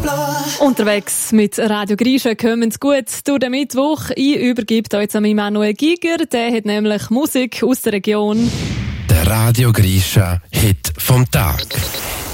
Unterwegs mit Radio Grisha kommen Sie gut durch den Mittwoch. Ich übergebe euch jetzt an Manuel Giger. Der hat nämlich Musik aus der Region. Der Radio Grisha Hit vom Tag.